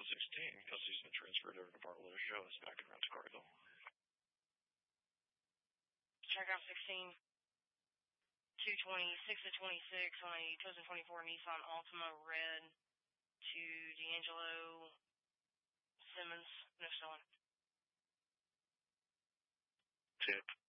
16, custody's been transferred over to Barlow. Show us back around to Cargill. Checkout 16, 226 to 26 on a 2024 Nissan Altima red to D'Angelo Simmons, no selling. Tip.